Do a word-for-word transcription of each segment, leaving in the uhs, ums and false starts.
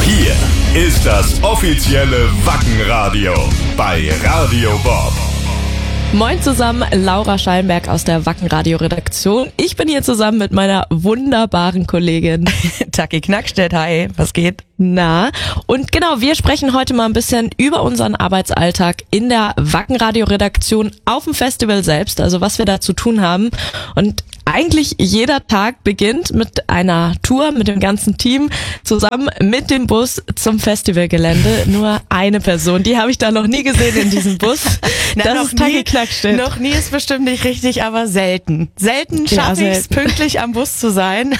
Hier ist das offizielle Wackenradio bei Radio Bob. Moin zusammen, Laura Schallenberg aus der Wackenradio-Redaktion. Ich bin hier zusammen mit meiner wunderbaren Kollegin Taki Knackstedt. Hi, was geht? Na, und genau, wir sprechen heute mal ein bisschen über unseren Arbeitsalltag in der Wackenradio-Redaktion auf dem Festival selbst, also was wir da zu tun haben. Und eigentlich jeder Tag beginnt mit einer Tour mit dem ganzen Team zusammen mit dem Bus zum Festivalgelände. Nur eine Person, die habe ich da noch nie gesehen in diesem Bus. Na, das noch ist Taki nie, Knackstedt. Noch nie ist bestimmt nicht richtig, aber selten. Selten schaffe Ja, ich es, selten. pünktlich am Bus zu sein.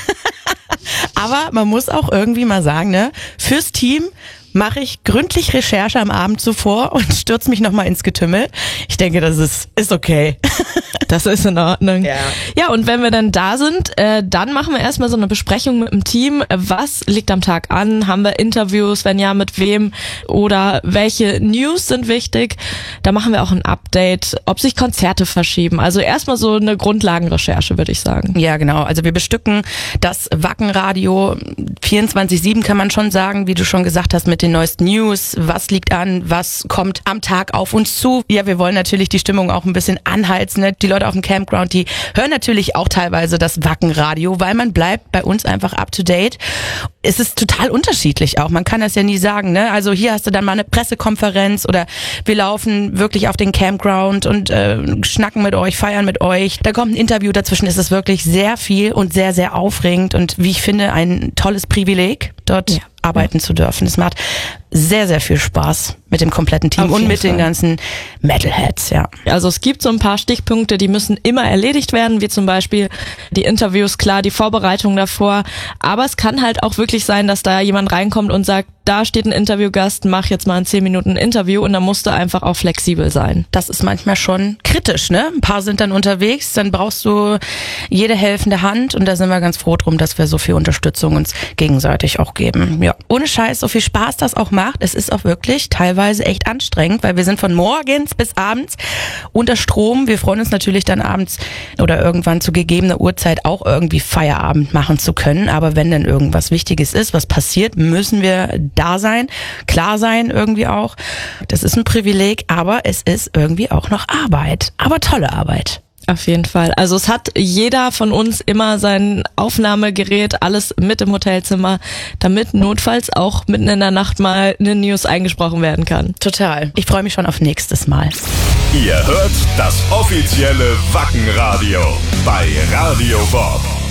Aber man muss auch irgendwie mal sagen, ne, fürs Team mache ich gründlich Recherche am Abend zuvor und stürze mich nochmal ins Getümmel. Ich denke, das ist, ist okay. Das ist in Ordnung. Ja. Ja, und wenn wir dann da sind, äh, dann machen wir erstmal so eine Besprechung mit dem Team. Was liegt am Tag an? Haben wir Interviews? Wenn ja, mit wem? Oder welche News sind wichtig? Da machen wir auch ein Update, ob sich Konzerte verschieben. Also erstmal so eine Grundlagenrecherche, würde ich sagen. Ja, genau. Also wir bestücken das Wackenradio vierundzwanzig sieben, kann man schon sagen, wie du schon gesagt hast, mit den neuesten News. Was liegt an? Was kommt am Tag auf uns zu? Ja, wir wollen natürlich die Stimmung auch ein bisschen anheizen. Ne? Die Leute auf dem Campground, die hören natürlich auch teilweise das Wackenradio, weil man bleibt bei uns einfach up to date. Es ist total unterschiedlich auch. Man kann das ja nie sagen, ne? Also hier hast du dann mal eine Pressekonferenz oder wir laufen wirklich auf den Campground und äh, schnacken mit euch, feiern mit euch. Da kommt ein Interview dazwischen. Es ist wirklich sehr viel und sehr, sehr aufregend und wie ich finde, ein tolles Privileg, dort Ja. arbeiten zu dürfen. Es macht sehr, sehr viel Spaß mit dem kompletten Team Auf und jeden mit den Fall. ganzen Metalheads, ja. Also es gibt so ein paar Stichpunkte, die müssen immer erledigt werden, wie zum Beispiel die Interviews, klar, die Vorbereitung davor. Aber es kann halt auch wirklich sein, dass da jemand reinkommt und sagt, da steht ein Interviewgast, mach jetzt mal ein zehn Minuten Interview und dann musst du einfach auch flexibel sein. Das ist manchmal schon kritisch, ne? Ein paar sind dann unterwegs, dann brauchst du jede helfende Hand und da sind wir ganz froh drum, dass wir so viel Unterstützung uns gegenseitig auch geben. Ja. Ohne Scheiß, so viel Spaß das auch macht, es ist auch wirklich teilweise echt anstrengend, weil wir sind von morgens bis abends unter Strom. Wir freuen uns natürlich dann abends oder irgendwann zu gegebener Uhrzeit auch irgendwie Feierabend machen zu können, aber wenn dann irgendwas Wichtiges ist, was passiert, müssen wir da sein, klar sein irgendwie auch. Das ist ein Privileg, aber es ist irgendwie auch noch Arbeit. Aber tolle Arbeit. Auf jeden Fall. Also es hat jeder von uns immer sein Aufnahmegerät, alles mit im Hotelzimmer, damit notfalls auch mitten in der Nacht mal eine News eingesprochen werden kann. Total. Ich freue mich schon auf nächstes Mal. Ihr hört das offizielle Wackenradio bei Radio Bob.